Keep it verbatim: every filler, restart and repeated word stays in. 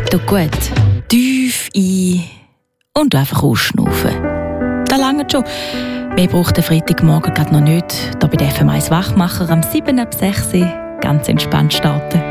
Tut gut. Tief ein und einfach ausschnaufen. Das langt schon. Mehr braucht der Freitagmorgen gerade noch nicht. Hier bei der F M eins Wachmacher am sieben ab sechs ganz entspannt starten.